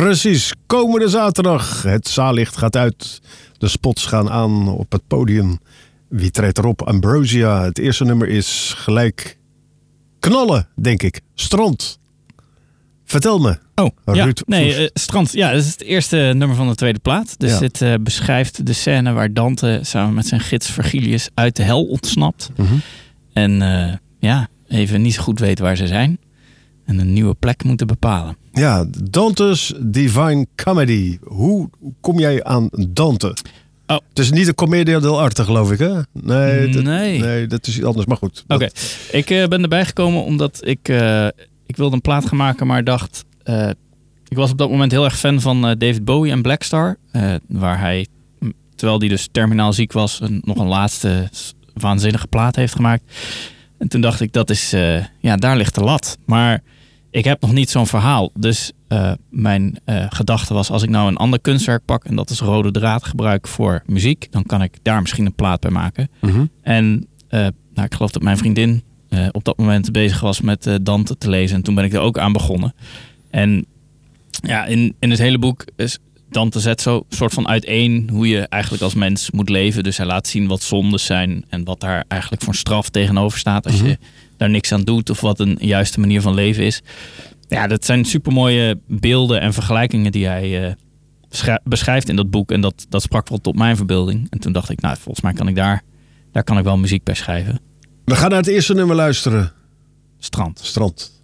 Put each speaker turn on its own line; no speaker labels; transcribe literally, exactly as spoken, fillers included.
Precies, komende zaterdag. Het zaallicht gaat uit. De spots gaan aan op het podium. Wie treedt erop? Ambrosia. Het eerste nummer is gelijk knallen, denk ik. Strand. Vertel me.
Oh,
Ruud
ja.
Voes.
Nee, uh, Strand. Ja, dat is het eerste nummer van de tweede plaat. Dus
Ja.
dit uh, beschrijft de scène waar Dante samen met zijn gids Vergilius uit de hel ontsnapt.
Mm-hmm.
En uh, ja, even niet zo goed weet waar ze zijn. En een nieuwe plek moeten bepalen.
Ja, Dante's Divine Comedy. Hoe kom jij aan Dante?
Oh.
Het is niet een commedia dell'arte, geloof ik, hè? Nee, dat,
Nee.
nee, dat is iets anders. Maar goed.
Oké, okay. ik uh, ben erbij gekomen omdat ik, uh, ik wilde een plaat gaan maken, maar dacht... Uh, ik was op dat moment heel erg fan van uh, David Bowie en Black Star. Uh, waar hij, terwijl hij dus terminaal ziek was, een, nog een laatste waanzinnige plaat heeft gemaakt. En toen dacht ik, dat is, uh, ja, daar ligt de lat. Maar ik heb nog niet zo'n verhaal. Dus uh, mijn uh, gedachte was, als ik nou een ander kunstwerk pak en dat is rode draad gebruik voor muziek, dan kan ik daar misschien een plaat bij maken.
Mm-hmm.
En uh, nou, ik geloof dat mijn vriendin uh, op dat moment bezig was met uh, Dante te lezen. En toen ben ik er ook aan begonnen. En ja, in, in het hele boek is Dante zet zo soort van uiteen hoe je eigenlijk als mens moet leven. Dus hij laat zien wat zondes zijn en wat daar eigenlijk voor straf tegenover staat als
Mm-hmm.
je daar niks aan doet of wat een juiste manier van leven is. Ja, dat zijn supermooie beelden en vergelijkingen die hij uh, schri- beschrijft in dat boek. En dat, dat sprak wel tot mijn verbeelding. En toen dacht ik, nou, volgens mij kan ik daar, daar kan ik wel muziek bij schrijven.
We gaan naar het eerste nummer luisteren.
Strand.
Strand.